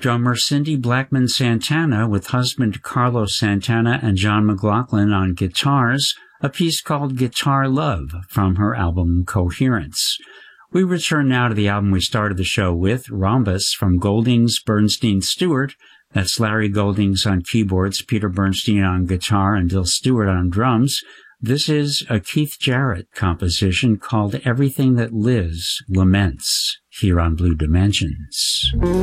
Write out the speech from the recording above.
drummer Cindy Blackman Santana with husband Carlos Santana and John McLaughlin on guitars, a piece called Guitar Love from her album Coherence. We return now to the album we started the show with, Rhombus from Goldings, Bernstein, Stewart. That's Larry Goldings on keyboards, Peter Bernstein on guitar, and Dill Stewart on drums. This is a Keith Jarrett composition called Everything That Lives Laments, here on Blue Dimensions.